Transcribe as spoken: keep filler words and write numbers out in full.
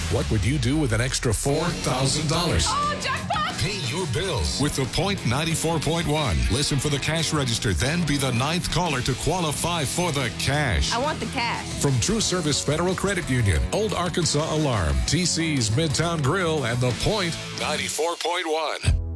What would you do with an extra four thousand dollars? Oh, jackpot! Pay your bills with the Point ninety-four point one. Listen for the cash register, then be the ninth caller to qualify for the cash. I want the cash. From True Service Federal Credit Union, Old Arkansas Alarm, T C's Midtown Grill, and the Point ninety-four point one.